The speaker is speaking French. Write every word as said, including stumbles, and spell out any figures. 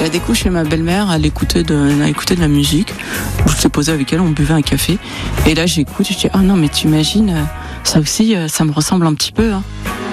J'avais des coups chez ma belle-mère, elle écoutait de, elle écoutait de la musique. Je me suis posée avec elle, on buvait un café. Et là, j'écoute, je dis, ah non, mais tu imagines, ça aussi, ça me ressemble un petit peu. Hein.